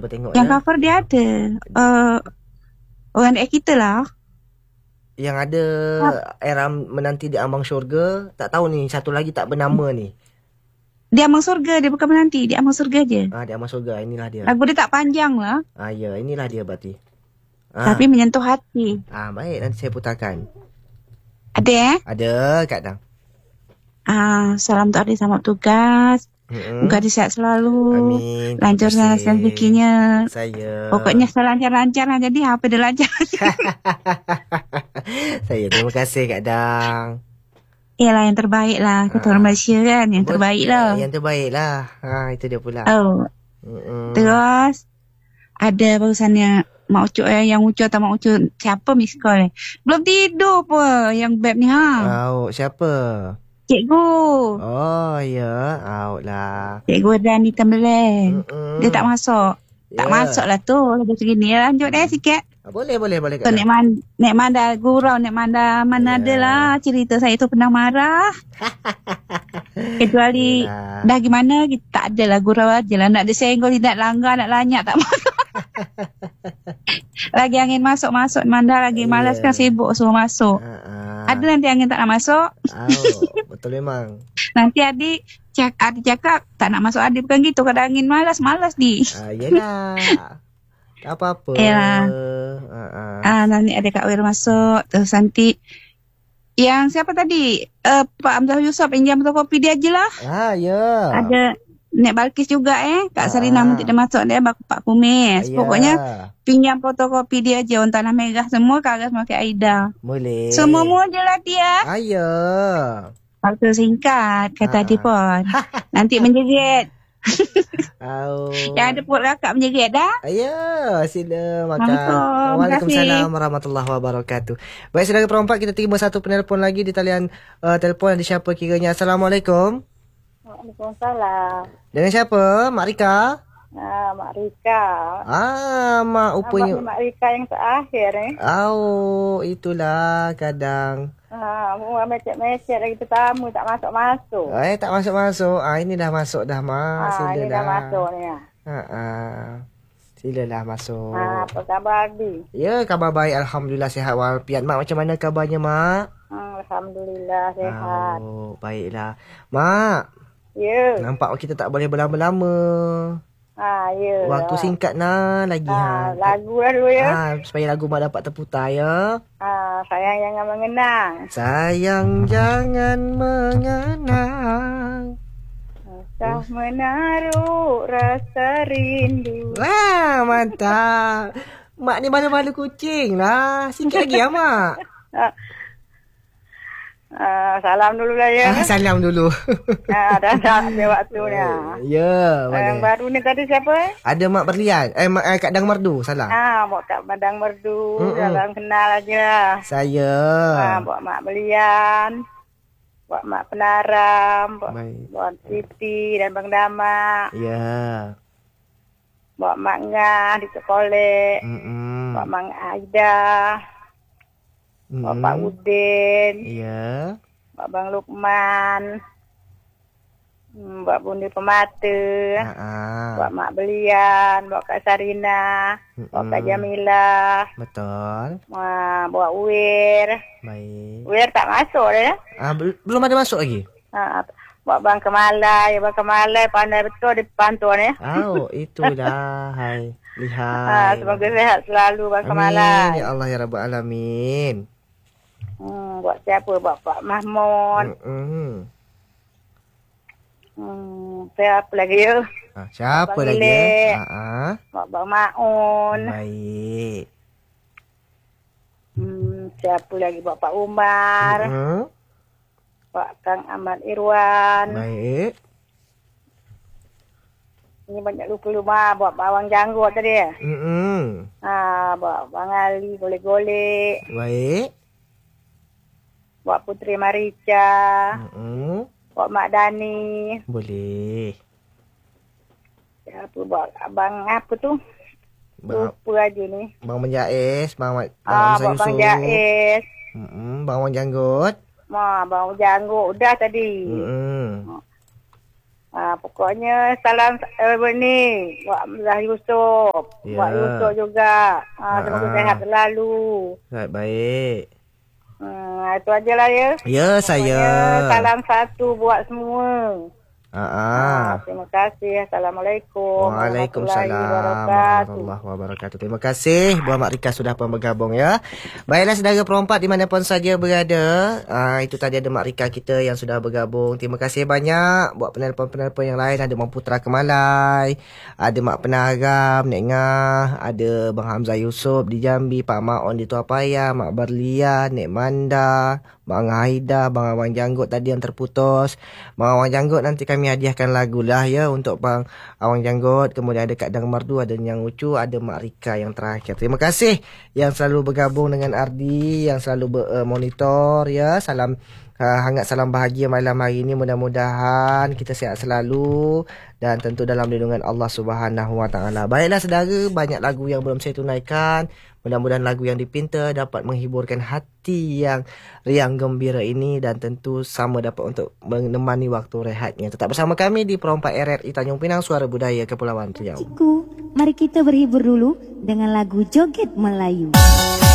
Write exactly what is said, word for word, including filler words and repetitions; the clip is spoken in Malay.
cuba tengok Yang ya. cover dia ada. Uh, orang dekat kita lah. Yang ada Era Menanti di Ambang Syurga. Tak tahu ni, satu lagi tak bernama ni. Dia Ambang Surga, dia bukan menanti. Dia Ambang Surga je. Ah, di Ambang Syurga, inilah dia. Lagu dia tak panjang lah. Ah, ya, inilah dia berarti. Ah. Tapi menyentuh hati. Ah, baik, nanti saya putarkan. Ada eh? Ada, Kak Dang. Ah, salam untuk adik selamat tugas. Mm-mm. Moga dia sihat selalu. Amin. Lancar Terima sana kasih. rezekinya. Saya. Pokoknya selancar-lancar lah. Jadi apa dia lancar. Saya terima kasih Kak Dang. Yalah yang terbaik lah. Kata orang Malaysia kan. Yang terbaik lah. Yang terbaik lah. Ha, itu dia pula. Oh. Mm-mm. Terus. Ada barusannya Mak Ucuk eh. Yang Ucuk atau Mak Ucuk. Siapa miss call eh? Belum tidur apa. Yang beb ni ha. Oh, siapa? Cikgu. Oh, ya. Out lah. Cikgu dan hitam beleng. Mm-mm. Dia tak masuk. Tak Ya. masuk lah tu. Lagu segini. Lanjut deh sikit. Boleh, boleh, boleh So, Kak Nek, Dang. Man, Nek Manda gurau, Nek Manda mana Ya. ada lah cerita saya tu pernah marah. Kecuali Yalah. dah gimana, kita tak ada lah gurau aja lah. Nak disenggol, nak langgar, nak lanyak tak masuk. Lagi angin masuk-masuk, Manda lagi malas Ya. kan sibuk suruh masuk. Ha-ha. Ada nanti angin tak nak masuk. Oh, betul memang. Nanti adik cak, adik cakap tak nak masuk adik bukan gitu. Kadang angin malas, malas di. Ah, yelah. Tak apa-apa. Yalah. Ha-ha. Ah, nanti ada Kak Wir masuk. Terus nanti yang siapa tadi? Uh, Pak Amzah Yusof pinjam fotokopi dia je lah. Ah, ya. Ada Nek Balkis juga eh. Kak Ah. Sarina nanti dia masuk dia Pak Kumis. Ya. Pokoknya pinjam fotokopi dia je. Orang tanah merah semua kagas pakai Aida. Boleh. Semua-mua je lah dia. Ah, ya. Waktu singkat kata Ah. dia pun. Nanti menjerit. Oh. Yang ada pun rakap menjerit dah. Ya, sila makan. Assalamualaikum. Waalaikumsalam warahmatullahi wabarakatuh. Baik, saudara perempat, kita terima satu penelpon lagi di talian uh, telefon. Ada siapa kiranya? Assalamualaikum. Waalaikumsalam. Dengan siapa? Mak Rika? Ah, Mak Rika. Ah, Mak upanya. Abang Mak Rika yang terakhir eh. Oh, itulah kadang. Ah, muat mecek-mecek lagi tetamu tak masuk-masuk. Eh, tak masuk-masuk. Ah, ini dah masuk dah, Mak. Ah, Sila ini dah masuk ni. ah. Ha ah. Silalah masuk. Ah, apa khabar Abi? Ya, khabar baik. Alhamdulillah sihat walafiat. Mak, macam mana kabarnya, Mak? Hmm, Alhamdulillah sehat. Oh, baiklah. Mak, Ya. nampak kita tak boleh berlama-lama. Ah, ya. Waktu singkat nah lagi Ah, ha. lagu lah dulu ya. Ah, supaya lagu Mak dapat terputar ya. Ah, sayang jangan mengenang. Sayang jangan mengenang. Sah menaruh rasa rindu. Wah, mantap. Mak ni malu-malu kucing lah. Sikit lagi ya, Mak. Ah, ah, salam dulu lah ya. Ah, salam dulu. Ah, dah dah ada waktunya. Ya, Yang boleh. baru ni tadi siapa eh? Ada Mak Berlian. Eh, Mak, eh Kak Dang Merdu, salah. Ah, buat Kak Padang Merdu. Mm-mm. Salam kenal aja. Saya. Ah, buat Mak Belian. Buat Mak Penaram. Buat, Baik. buat Titi dan Bang Dama. Ya. Buat Mak Ngah di Sekolek. Mm-mm. Buat Mak Aida. Buat Pak Mm-mm. Udin. Ya. Buat Bang Lukman. Hmm, buat Bundi Pemata. Ah. Buat Mak Belian. Buat Kak Sarina. Buat Kak Mm-mm. Jamilah. Betul. Ah, buat Wir. Baik. Wir tak masuk dah. Ah, bel- belum ada masuk lagi. Ha, buat Bang Kemalai, Bang Kemalai pandai betul di pantun ya. Oh, itulah. Hai. Lihat. Ha, semoga sehat selalu Bang Amin. Kemalai. Ya Allah ya Rabbal Alamin. Hmm, buat siapa? Buat Pak Mahmud. Mm-mm. Hmm, siapa lagi ya? Ah, siapa Abang lagi Ilek. ya? Ah, ah. Buat Bang Maun. Baik. Hmm, siapa lagi? Buat Pak Umar. Mm-mm. Buat Kang Ahmad Irwan. Baik. Ini banyak lupa-lupa. Buat Bawang Janggut tadi ya. Mm-mm. Ha, buat Bang Ali golek-golek. Baik. Buat Putri Marica. Mm-mm. Buat Mak Dani. Boleh. Siapa buat abang apa tu? Bang, Lupa aja ni. Bang Menjais, Bang Bang Ah, Hamzah buat Bang Yusof. Jais. Mm-mm. Bang Wan Janggut. Ma, Bang Janggut udah tadi. Mm-mm. Ah, pokoknya salam eh, ni buat Zah Yusof, Ya. buat Yusof juga. Ah, semoga Ah. sehat selalu. Baik, baik. Hmm, itu aja lah ya. Ya, saya. Pokoknya salam satu buat semua. Ah, ah. Ah, terima kasih. Assalamualaikum Waalaikumsalam warahmatullahi warahmatullahi wabarakatuh. Terima kasih Buah Mak Rika sudah pun bergabung ya. Baiklah saudara perempat dimanapun saja berada. Ah, itu tadi ada Mak Rika kita yang sudah bergabung. Terima kasih banyak buat penelpon-penelpon yang lain. Ada Mak Putra Kemalai, ada Mak Penaram, Nek Ngah, ada Bang Hamzah Yusof di Jambi, Pak Maon di Tua Payah, Mak Berlian, Nek Manda, Bang Haida, Bang Awang Janggut tadi yang terputus. Bang Awang Janggut nanti kami hadiahkan lagu lah ya untuk Bang Awang Janggut. Kemudian ada Kak Dang Mardu, ada Nyang Ucu, ada Mak Rika yang terakhir. Terima kasih yang selalu bergabung dengan Ardi, yang selalu ber, uh, monitor ya. Salam uh, hangat, salam bahagia malam hari ini. Mudah-mudahan kita sihat selalu dan tentu dalam lindungan Allah Subhanahu Wa Taala. Baiklah saudara, banyak lagu yang belum saya tunaikan. Mudah-mudahan lagu yang dipinta dapat menghiburkan hati yang riang gembira ini dan tentu sama dapat untuk menemani waktu rehatnya. Tetap bersama kami di Perompak R R I Tanjung Pinang, Suara Budaya Kepulauan Riau. Cikgu, mari kita berhibur dulu dengan lagu Joget Melayu.